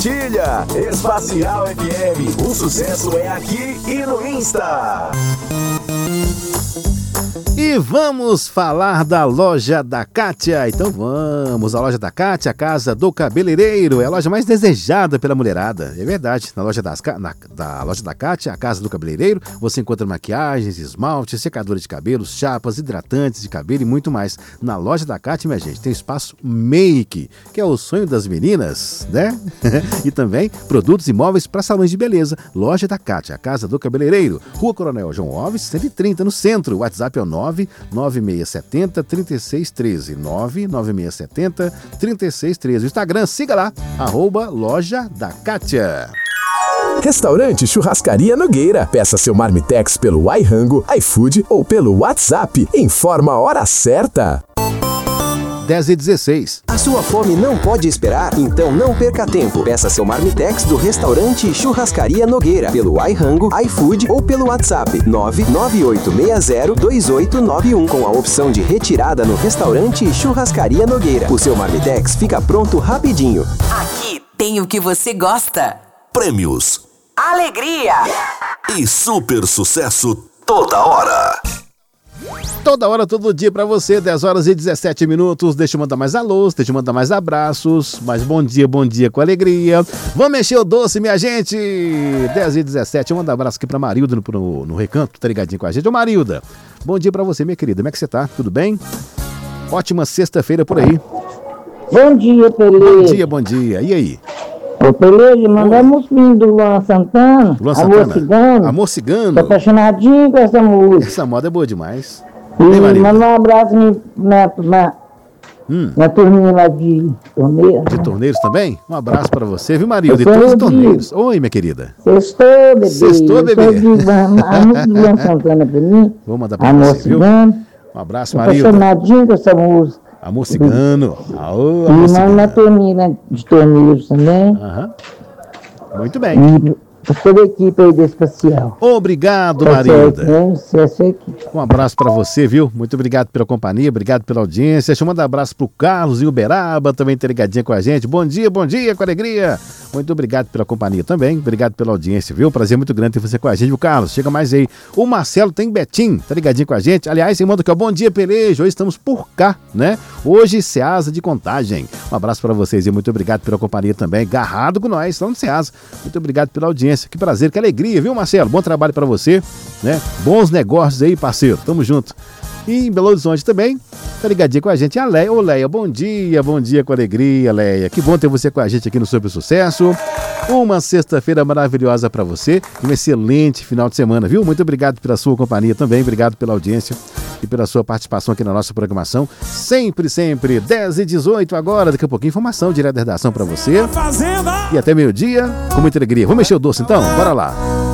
Compartilha! Espacial FM, o sucesso é aqui e no Insta. E vamos falar da Loja da Kátia. Então vamos, a Loja da Kátia, a casa do cabeleireiro, é a loja mais desejada pela mulherada. É verdade, na Loja da Loja da Kátia, a casa do cabeleireiro, você encontra maquiagens, esmaltes, secadores de cabelos, chapas, hidratantes de cabelo e muito mais. Na Loja da Kátia, minha gente, tem espaço make, que é o sonho das meninas, né? E também produtos e móveis para salões de beleza. Loja da Kátia, a casa do cabeleireiro, Rua Coronel João Alves, 130, no centro. O WhatsApp é o 99670-3613. 99670-3613. O Instagram, siga lá, @Loja da Kátia. Restaurante Churrascaria Nogueira. Peça seu marmitex pelo iRango, iFood ou pelo WhatsApp. Informa a hora certa. 10h16. A sua fome não pode esperar? Então não perca tempo. Peça seu marmitex do restaurante Churrascaria Nogueira pelo iRango, iFood ou pelo WhatsApp 998602891 com a opção de retirada no restaurante Churrascaria Nogueira. O seu marmitex fica pronto rapidinho. Aqui tem o que você gosta. Prêmios, Alegria e super sucesso toda hora. Toda hora, todo dia pra você, 10h17. Deixa eu mandar mais alôs, deixa eu mandar mais abraços, mais bom dia com alegria. Vamos mexer o doce, minha gente. 10h17, eu mando um abraço aqui pra Marilda no Recanto, tá ligadinho com a gente. Ô Marilda, bom dia pra você, minha querida, como é que você tá? Tudo bem? Ótima sexta-feira por aí. Bom dia, Pelejo. Bom dia, e aí? Ô, Pelejo, mandamos filho do Luan Santana. Luan Amor Santana? Cigano. Amor Cigano? Tô apaixonadinho com essa música. Essa moda é boa demais. E manda um abraço na turminha lá de Torneiros. De Torneiros também? Um abraço pra você, viu, Marilda? De todos os Torneiros. Oi, minha querida. Sextou, bebê. Sextou, bebê. A música do Luan Santana pra mim. Vou mandar pra Amor você, viu? Cigano. Um abraço, Tô Marilda. apaixonadinho com essa música. Amor Cigano. Aô, E Amor manda na Cigano. turminha de Torneiros também. Aham. Muito bem. E pra toda a equipe aí do Espacial. Obrigado, Tá Marilda. certo, né? Um abraço pra você, viu? Muito obrigado pela companhia, obrigado pela audiência. Deixa eu mandar um abraço pro Carlos em Uberaba, também tá ligadinho com a gente. Bom dia, com alegria. Muito obrigado pela companhia também, obrigado pela audiência, viu? Prazer muito grande ter você com a gente, viu, Carlos? Chega mais aí. O Marcelo tem Betim, tá ligadinho com a gente. Aliás, você manda aqui, ó, bom dia, Pelejo. Hoje estamos por cá, né? Hoje, Ceasa de Contagem. Um abraço pra vocês e muito obrigado pela companhia também. Garrado com nós, lá no Ceasa. Muito obrigado pela audiência. Que prazer, que alegria, viu, Marcelo? Bom trabalho pra você, né? Bons negócios aí, parceiro. Tamo junto. E em Belo Horizonte também, tá ligadinho com a gente a Leia. Ô Leia, bom dia com alegria, Leia. Que bom ter você com a gente aqui no Super Sucesso. Uma sexta-feira maravilhosa pra você e um excelente final de semana, viu? Muito obrigado pela sua companhia também, obrigado pela audiência e pela sua participação aqui na nossa programação. Sempre, 10h18 agora, daqui a pouquinho informação direto da redação pra você. E até meio-dia, com muita alegria. Vamos mexer o doce então? Bora lá.